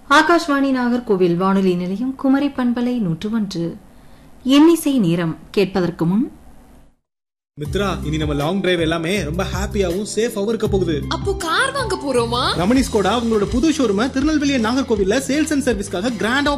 ஆகாஷ்வாணி நாகர்கோவில் வானொலி நிலையம் குமரி பண்பலை 101 இன்னிசை நேரம் கேட்பதற்கு முன் மித்ரா, இனி நம்ம லாங் டிரைவ் எல்லாமே ரொம்ப ஹாப்பியாவும் சேஃபாவும் இருக்க போகுது. அப்போ கார் வாங்க போறோமா? ரமணி ஸ்கோடா உங்களோட புது ஷோரூம் திருநெல்வேலி நாகர்கோவில்ல சேல்ஸ் அண்ட் சர்வீஸ்க்காக கிராண்ட்